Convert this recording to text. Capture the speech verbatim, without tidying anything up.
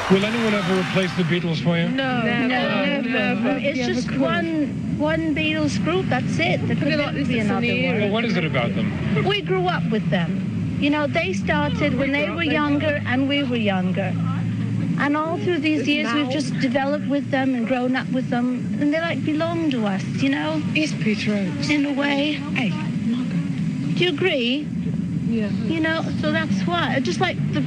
Will anyone ever replace the Beatles for you? No, Never, never. never. It's You just never could. one one Beatles group. That's it. There could They're never like be this another in the one. era. Well, what is it about them? We grew up with them. You know, they started when they were younger and we were younger. And all through these years, we've just developed with them and grown up with them. And they like belong to us, you know, It's Peter Oates. in a way. Hey, Margaret. Do you agree? Yeah. You know, so that's why. Just like the